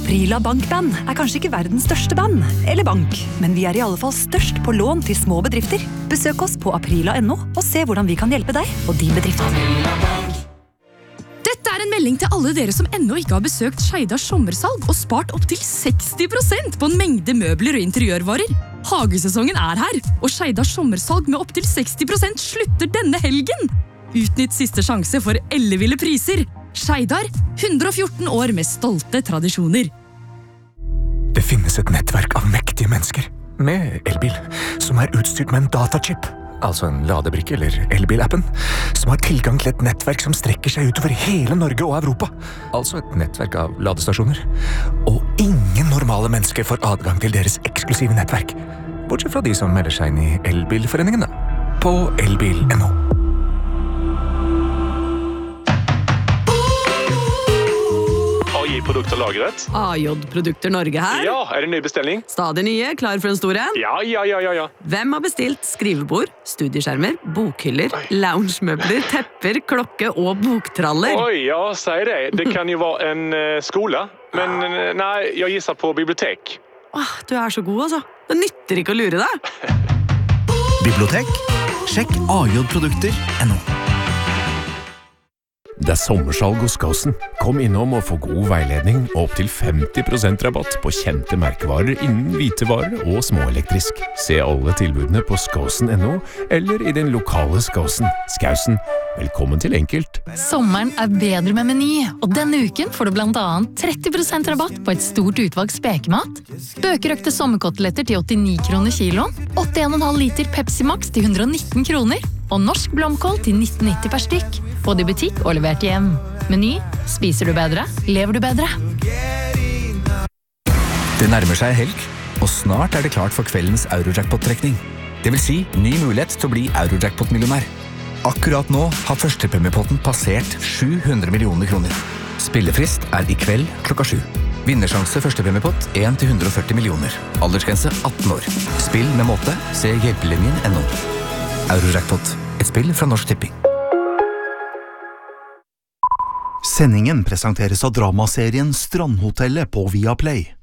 Aprila Bankband kanskje ikke verdens største band, eller bank, men vi i alle fall størst på lån til små bedrifter. Besøk oss på aprila.no og se hvordan vi kan hjelpe deg og din bedrift. Dette en melding til alle dere som ennå ikke har besøkt Skeidars sommersalg og spart opp til 60% på en mengde møbler og interiørvarer. Hagesesongen her, og Skeidars sommersalg med opp til 60% slutter denne helgen. Utnytt siste sjanse for elleville priser. Skeidar, 114 år med stolte tradisjoner. Det finnes et nettverk av mektige mennesker med elbil som utstyrt med en datachip, altså en ladebrikke eller elbilappen, som har tilgang til et nettverk som strekker seg utover hele Norge og Europa. Altså et nettverk av ladestasjoner. Og ingen normale mennesker får adgang til deres eksklusive nettverk, bortsett fra de som melder seg inn i elbilforeningen på elbil.no. Produkter lagret. AJ-produkter Norge her. Ja, det en ny bestelling? Stadig nye, klar for en stor en? Ja. Hvem har bestilt skrivebord, studieskjermer, bokhyller, loungemøbler, tepper, klokke og boktraller? Oi, ja, sier det. Det kan jo være en skole, men nei, jeg gisser på bibliotek. Du så god, altså. Det nytter ikke å lure deg. Bibliotek? Sjekk AJ-produkter.no. Det sommersalg hos Skåsen. Kom innom og få god veiledning og opp til 50% rabatt på kjente merkevarer innen hvitevarer og småelektrisk. Se alle tilbudene på skåsen.no eller i din lokale Skåsen. Skausen, velkommen til enkelt. Sommeren bedre med Meny, og denne uken får du blant annet 30% rabatt på et stort utvalg spekemat, bøkerøkte sommerkoteletter til 89 kroner kiloen, 81,5 liter Pepsi Max til 119 kroner, og norsk blomkål til 19,90 per stykk. Både i butikk og levert hjem. Meny, spiser du bedre, lever du bedre. Det nærmer seg helg, og snart det klart for kveldens Eurojackpot-trekning. Det vil si, ny mulighet til å bli Eurojackpot-millionær. Akkurat nå har førstepremiepotten passert 700 millioner kroner. Spillefrist i kveld klokka 7. Vinnersjanse førstepremiepott 1-140 millioner. Aldersgrense 18 år. Spill med måte, se hjelpelinjen.no. Eurojackpot, et spill fra Norsk Tipping. Sendingen presenteres av dramaserien Strandhotellet på Viaplay.